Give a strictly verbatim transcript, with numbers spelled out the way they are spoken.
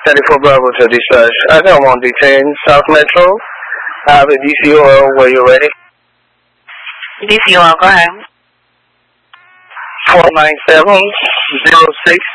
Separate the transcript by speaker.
Speaker 1: thirty-four Bravo to dispatch. I got one D ten South Metro. I have a D C O L where you're ready.
Speaker 2: D C O L, go ahead.
Speaker 1: four nine seven zero six